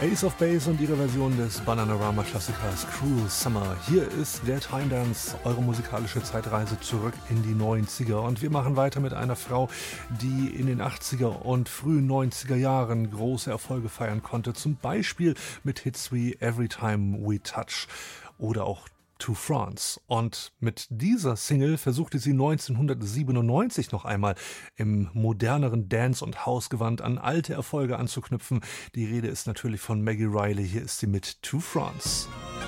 Ace of Base und ihre Version des Bananarama-Klassikers Cruel Summer. Hier ist der Time Dance, eure musikalische Zeitreise zurück in die 90er. Und wir machen weiter mit einer Frau, die in den 80er und frühen 90er Jahren große Erfolge feiern konnte. Zum Beispiel mit Hits wie Every Time We Touch oder auch To France. Und mit dieser Single versuchte sie 1997 noch einmal im moderneren Dance- und House-Gewand an alte Erfolge anzuknüpfen. Die Rede ist natürlich von Maggie Reilly. Hier ist sie mit To France.